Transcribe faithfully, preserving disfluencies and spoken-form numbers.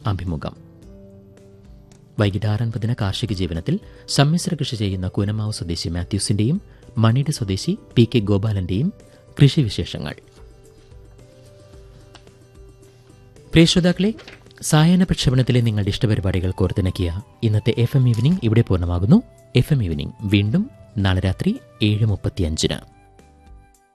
അഭിമുഖം. വൈകിട്ട് ആറ് അൻപതിന് കാർഷിക ജീവനത്തിൽ സമ്മിശ്ര കൃഷി ചെയ്യുന്ന കൂനമാവ് സ്വദേശി മാത്യൂസിന്റെയും മണിയുടെ സ്വദേശി പി കെ ഗോപാലന്റെയും കൃഷിവിശേഷങ്ങൾ. പ്രിയ ശ്രോതാക്കളെ, സായാഹ്ന പ്രക്ഷേപണത്തിലെ നിങ്ങളുടെ ഇഷ്ടപരിപാടികൾ കോർത്തിണക്കിയ ഇന്നത്തെ എഫ് എം ഈവനിംഗ് ഇവിടെ പൂർണ്ണമാകുന്നു. എഫ് എം ഈവനിംഗ് വീണ്ടും നാളെ രാത്രി ഏഴ് മുപ്പത്തിയഞ്ചിന്.